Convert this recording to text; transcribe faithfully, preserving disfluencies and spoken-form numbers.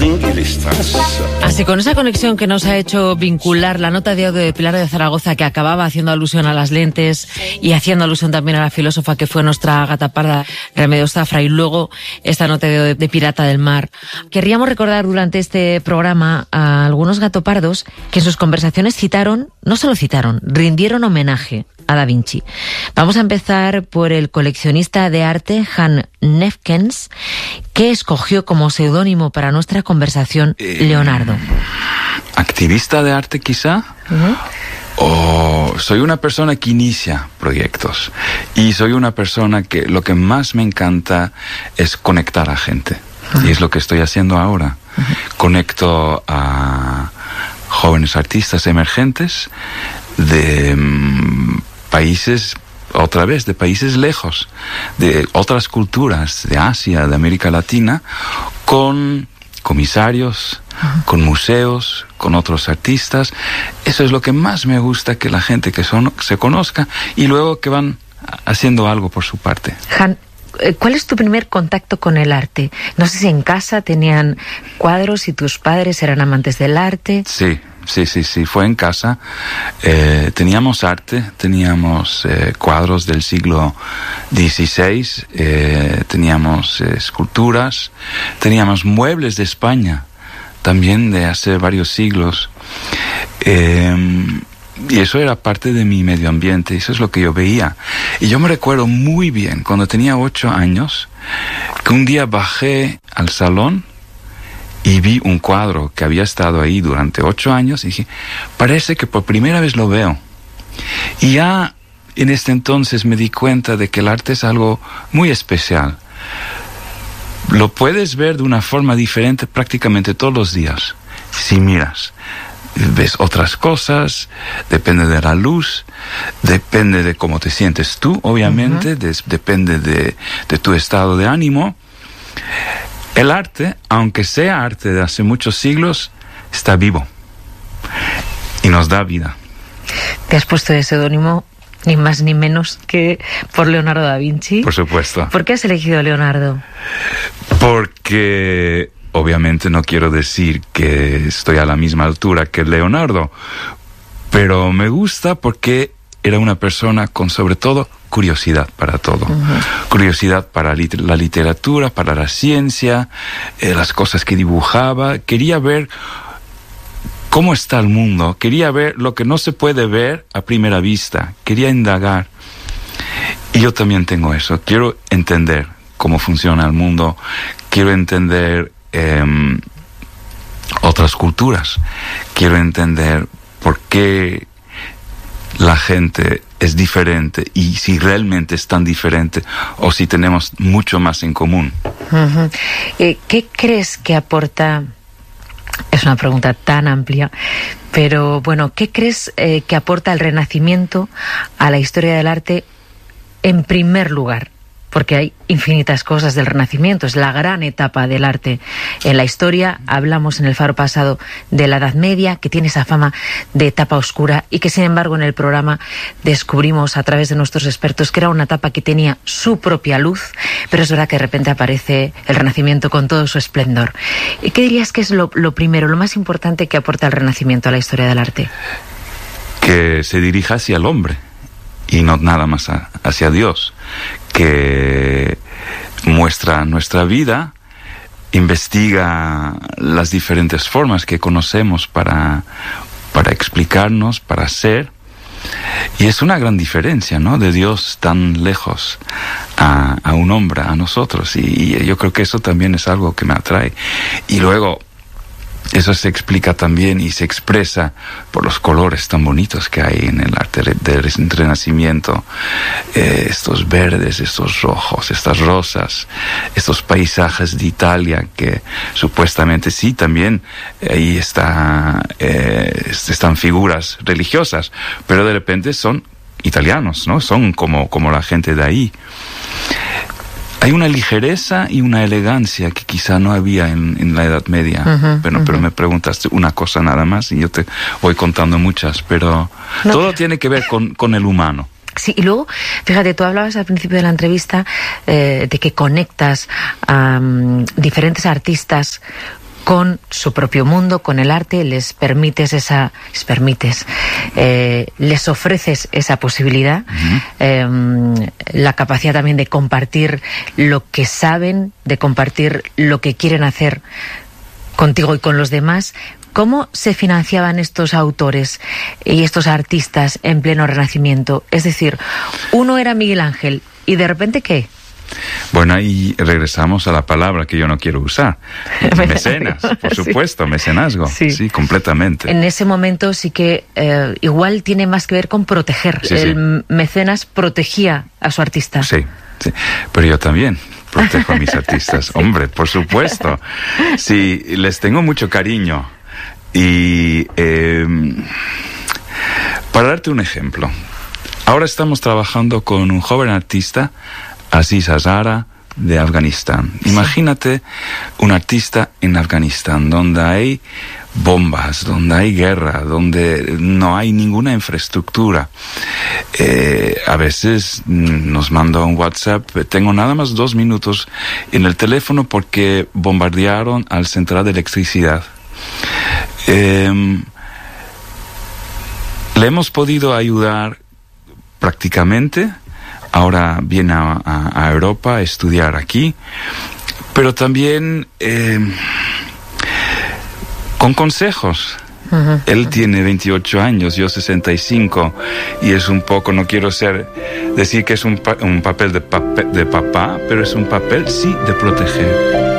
Así, con esa conexión que nos ha hecho vincular la nota de audio de Pilar de Zaragoza, que acababa haciendo alusión a las lentes y haciendo alusión también a la filósofa que fue nuestra gata parda, Remedios Zafra, y luego esta nota de, audio de Pirata del Mar. Querríamos recordar durante este programa a algunos gatopardos que en sus conversaciones citaron, no solo citaron, rindieron homenaje a Da Vinci. Vamos a empezar por el coleccionista de arte Han Nefkens, que escogió como seudónimo para nuestra conversación eh, Leonardo. ¿Activista de arte quizá? Uh-huh. O soy una persona que inicia proyectos y soy una persona que lo que más me encanta es conectar a gente. Uh-huh. Y es lo que estoy haciendo ahora. Uh-huh. Conecto a jóvenes artistas emergentes de um, países, otra vez, de países lejos, de otras culturas, de Asia, de América Latina, con comisarios, uh-huh. con museos, con otros artistas. Eso es lo que más me gusta, que la gente que son, se conozca y luego que van haciendo algo por su parte. Han, ¿cuál es tu primer contacto con el arte? No sé si en casa tenían cuadros y tus padres eran amantes del arte. Sí. Sí, sí, sí, fue en casa. Eh, teníamos arte, teníamos eh, cuadros del siglo dieciséis, eh, teníamos eh, esculturas, teníamos muebles de España, también de hace varios siglos. Eh, y eso era parte de mi medio ambiente, eso es lo que yo veía. Y yo me recuerdo muy bien, cuando tenía ocho años, que un día bajé al salón y vi un cuadro que había estado ahí durante ocho años y dije, parece que por primera vez lo veo. Y ya en este entonces me di cuenta de que el arte es algo muy especial. Lo puedes ver de una forma diferente prácticamente todos los días. Si miras, ves otras cosas, depende de la luz, depende de cómo te sientes tú, obviamente, uh-huh. de, depende de, de tu estado de ánimo. El arte, aunque sea arte de hace muchos siglos, está vivo y nos da vida. Te has puesto de seudónimo ni más ni menos que por Leonardo da Vinci. Por supuesto. ¿Por qué has elegido a Leonardo? Porque obviamente no quiero decir que estoy a la misma altura que Leonardo, pero me gusta porque era una persona con, sobre todo, curiosidad para todo. Uh-huh. Curiosidad para lit- la literatura, para la ciencia, eh, las cosas que dibujaba. Quería ver cómo está el mundo. Quería ver lo que no se puede ver a primera vista. Quería indagar. Y yo también tengo eso. Quiero entender cómo funciona el mundo. Quiero entender eh, otras culturas. Quiero entender por qué la gente es diferente y si realmente es tan diferente o si tenemos mucho más en común. Uh-huh. Eh, ¿Qué crees que aporta? Es una pregunta tan amplia, pero bueno, ¿qué crees eh, que aporta el Renacimiento a la historia del arte en primer lugar? Porque hay infinitas cosas del Renacimiento, es la gran etapa del arte en la historia. Hablamos en el Faro pasado de la Edad Media, que tiene esa fama de etapa oscura y que sin embargo en el programa descubrimos a través de nuestros expertos que era una etapa que tenía su propia luz, pero es verdad que de repente aparece el Renacimiento con todo su esplendor. ¿Qué dirías que es lo, lo primero, lo más importante que aporta el Renacimiento a la historia del arte? Que se dirija hacia el hombre y no nada más a, hacia Dios, que muestra nuestra vida, investiga las diferentes formas que conocemos para, para explicarnos, para ser, y es una gran diferencia, ¿no? De Dios tan lejos a, a un hombre, a nosotros, y, y yo creo que eso también es algo que me atrae. Y luego eso se explica también y se expresa por los colores tan bonitos que hay en el arte del Renacimiento. Eh, estos verdes, estos rojos, estas rosas, estos paisajes de Italia que supuestamente sí, también ahí está, eh, están figuras religiosas, pero de repente son italianos, ¿no? Son como, como la gente de ahí. Hay una ligereza y una elegancia que quizá no había en, en la Edad Media. Uh-huh, pero, uh-huh. pero me preguntaste una cosa nada más y yo te voy contando muchas, pero no, todo pero... tiene que ver con, con el humano. Sí, y luego, fíjate, tú hablabas al principio de la entrevista eh, de que conectas a um, diferentes artistas con su propio mundo, con el arte, les permites esa, les permites, eh, les ofreces esa posibilidad, uh-huh. eh, la capacidad también de compartir lo que saben, de compartir lo que quieren hacer contigo y con los demás. ¿Cómo se financiaban estos autores y estos artistas en pleno Renacimiento? Es decir, uno era Miguel Ángel, ¿y de repente qué? Bueno, ahí regresamos a la palabra que yo no quiero usar. Mecenas, por supuesto, sí. Mecenazgo. Sí. sí, completamente. En ese momento sí que eh, igual tiene más que ver con proteger. Sí, El sí. mecenas protegía a su artista. Sí, sí, pero yo también protejo a mis artistas. Sí. Hombre, por supuesto. Sí, les tengo mucho cariño. Y eh, para darte un ejemplo, ahora estamos trabajando con un joven artista, Aziz Hazara, de Afganistán. Sí. Imagínate un artista en Afganistán, donde hay bombas, donde hay guerra, donde no hay ninguna infraestructura. Eh, a veces nos manda un WhatsApp, tengo nada más dos minutos en el teléfono porque bombardearon al central de electricidad. Eh, le hemos podido ayudar prácticamente. Ahora viene a, a, a Europa a estudiar aquí, pero también eh, con consejos. Uh-huh. Él tiene veintiocho años, yo sesenta y cinco, y es un poco, no quiero ser decir que es un, pa, un papel de, pape, de papá, pero es un papel, sí, de proteger.